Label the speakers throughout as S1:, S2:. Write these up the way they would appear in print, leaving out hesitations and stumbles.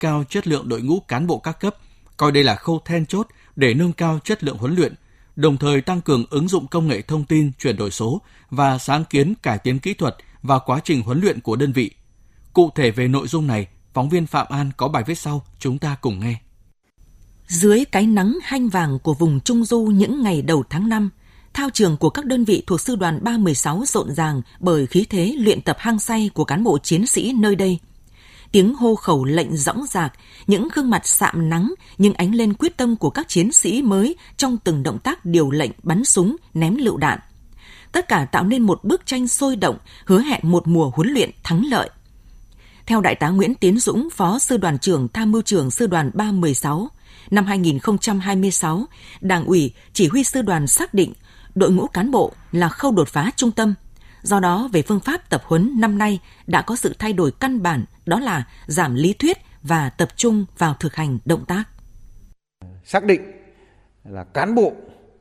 S1: cao chất lượng đội ngũ cán bộ các cấp, coi đây là khâu then chốt để nâng cao chất lượng huấn luyện, đồng thời tăng cường ứng dụng công nghệ thông tin, chuyển đổi số và sáng kiến cải tiến kỹ thuật vào quá trình huấn luyện của đơn vị. Cụ thể về nội dung này, phóng viên Phạm An có bài viết sau, chúng ta cùng nghe.
S2: Dưới cái nắng hanh vàng của vùng Trung Du những ngày đầu tháng 5, thao trường của các đơn vị thuộc Sư đoàn 316 rộn ràng bởi khí thế luyện tập hăng say của cán bộ chiến sĩ nơi đây. Tiếng hô khẩu lệnh dõng dạc, những gương mặt sạm nắng nhưng ánh lên quyết tâm của các chiến sĩ mới trong từng động tác điều lệnh bắn súng, ném lựu đạn. Tất cả tạo nên một bức tranh sôi động, hứa hẹn một mùa huấn luyện thắng lợi. Theo Đại tá Nguyễn Tiến Dũng, Phó Sư đoàn trưởng Tham mưu trưởng Sư đoàn 316, năm 2026, Đảng ủy, Chỉ huy Sư đoàn xác định đội ngũ cán bộ là khâu đột phá trung tâm. Do đó, về phương pháp tập huấn năm nay đã có sự thay đổi căn bản, đó là giảm lý thuyết và tập trung vào thực hành động tác.
S3: Xác định là cán bộ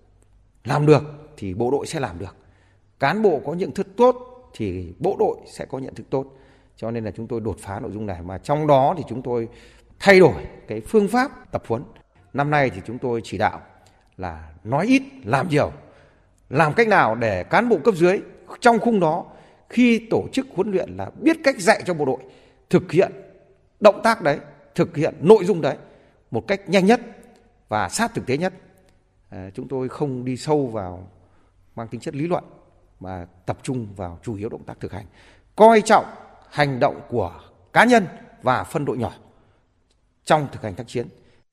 S3: làm được thì bộ đội sẽ làm được. Cán bộ có nhận thức tốt thì bộ đội sẽ có nhận thức tốt. Cho nên là chúng tôi đột phá nội dung này, mà trong đó thì chúng tôi thay đổi cái phương pháp tập huấn. Năm nay thì chúng tôi chỉ đạo là nói ít, làm nhiều. Làm cách nào để cán bộ cấp dưới trong khung đó khi tổ chức huấn luyện là biết cách dạy cho bộ đội thực hiện động tác đấy, thực hiện nội dung đấy một cách nhanh nhất và sát thực tế nhất. Chúng tôi không đi sâu vào mang tính chất lý luận mà tập trung vào chủ yếu động tác thực hành. Coi trọng hành động của cá nhân và phân đội nhỏ trong thực hành tác chiến.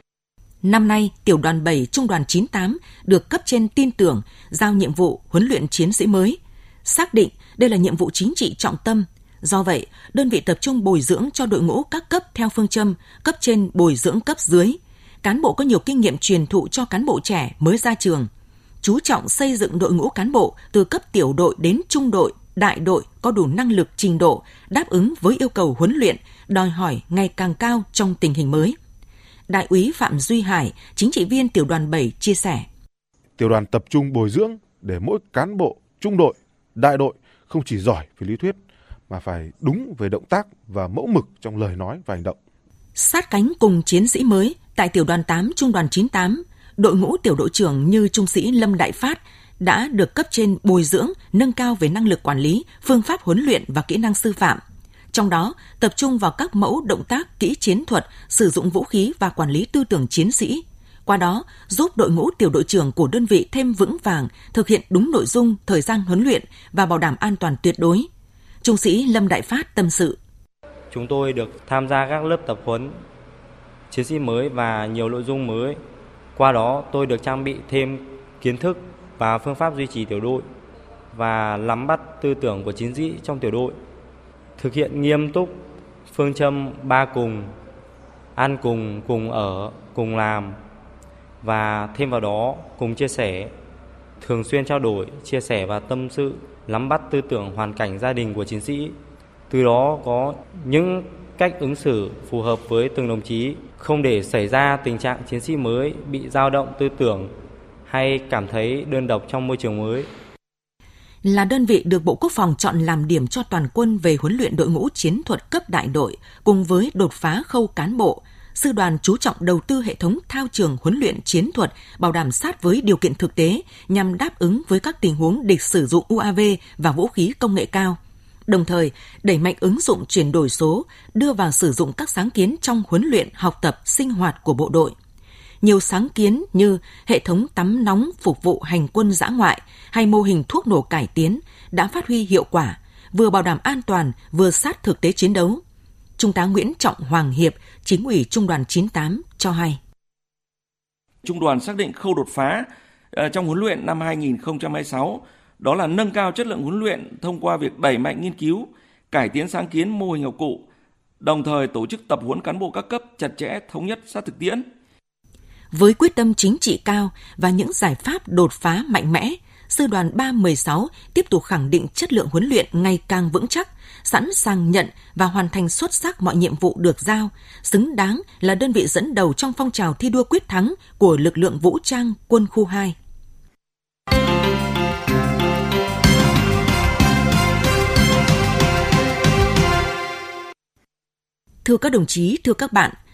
S2: Năm nay, Tiểu đoàn 7, Trung đoàn 98 được cấp trên tin tưởng giao nhiệm vụ huấn luyện chiến sĩ mới, xác định đây là nhiệm vụ chính trị trọng tâm. Do vậy, đơn vị tập trung bồi dưỡng cho đội ngũ các cấp theo phương châm cấp trên bồi dưỡng cấp dưới. Cán bộ có nhiều kinh nghiệm truyền thụ cho cán bộ trẻ mới ra trường. Chú trọng xây dựng đội ngũ cán bộ từ cấp tiểu đội đến trung đội, đại đội có đủ năng lực trình độ, đáp ứng với yêu cầu huấn luyện, đòi hỏi ngày càng cao trong tình hình mới. Đại úy Phạm Duy Hải, chính trị viên Tiểu đoàn 7 chia sẻ.
S4: Tiểu đoàn tập trung bồi dưỡng để mỗi cán bộ, trung đội, đại đội không chỉ giỏi về lý thuyết mà phải đúng về động tác và mẫu mực trong lời nói và hành động.
S2: Sát cánh cùng chiến sĩ mới, tại Tiểu đoàn 8, Trung đoàn 98, đội ngũ tiểu đội trưởng như Trung sĩ Lâm Đại Phát đã được cấp trên bồi dưỡng, nâng cao về năng lực quản lý, phương pháp huấn luyện và kỹ năng sư phạm. Trong đó, tập trung vào các mẫu động tác kỹ chiến thuật, sử dụng vũ khí và quản lý tư tưởng chiến sĩ. Qua đó, giúp đội ngũ tiểu đội trưởng của đơn vị thêm vững vàng, thực hiện đúng nội dung, thời gian huấn luyện và bảo đảm an toàn tuyệt đối. Trung sĩ Lâm Đại Phát tâm sự.
S5: Chúng tôi được tham gia các lớp tập huấn chiến sĩ mới và nhiều nội dung mới. Qua đó, tôi được trang bị thêm kiến thức và phương pháp duy trì tiểu đội và nắm bắt tư tưởng của chiến sĩ trong tiểu đội. Thực hiện nghiêm túc phương châm 3 cùng, ăn cùng, cùng ở, cùng làm và thêm vào đó cùng chia sẻ, thường xuyên trao đổi, chia sẻ và tâm sự, nắm bắt tư tưởng hoàn cảnh gia đình của chiến sĩ. Từ đó có những cách ứng xử phù hợp với từng đồng chí, không để xảy ra tình trạng chiến sĩ mới bị dao động tư tưởng hay cảm thấy đơn độc trong môi trường mới.
S2: Là đơn vị được Bộ Quốc phòng chọn làm điểm cho toàn quân về huấn luyện đội ngũ chiến thuật cấp đại đội, cùng với đột phá khâu cán bộ, Sư đoàn chú trọng đầu tư hệ thống thao trường huấn luyện chiến thuật bảo đảm sát với điều kiện thực tế nhằm đáp ứng với các tình huống địch sử dụng UAV và vũ khí công nghệ cao. Đồng thời, đẩy mạnh ứng dụng chuyển đổi số, đưa vào sử dụng các sáng kiến trong huấn luyện, học tập, sinh hoạt của bộ đội. Nhiều sáng kiến như hệ thống tắm nóng phục vụ hành quân dã ngoại hay mô hình thuốc nổ cải tiến đã phát huy hiệu quả, vừa bảo đảm an toàn, vừa sát thực tế chiến đấu. Trung tá Nguyễn Trọng Hoàng Hiệp, Chính ủy Trung đoàn 98 cho hay.
S6: Trung đoàn xác định khâu đột phá trong huấn luyện năm 2026, đó là nâng cao chất lượng huấn luyện thông qua việc đẩy mạnh nghiên cứu, cải tiến sáng kiến mô hình học cụ, đồng thời tổ chức tập huấn cán bộ các cấp chặt chẽ, thống nhất, sát thực tiễn.
S2: Với quyết tâm chính trị cao và những giải pháp đột phá mạnh mẽ, Sư đoàn 316 tiếp tục khẳng định chất lượng huấn luyện ngày càng vững chắc, sẵn sàng nhận và hoàn thành xuất sắc mọi nhiệm vụ được giao, xứng đáng là đơn vị dẫn đầu trong phong trào thi đua quyết thắng của lực lượng vũ trang quân khu 2. Thưa các đồng chí, thưa các bạn,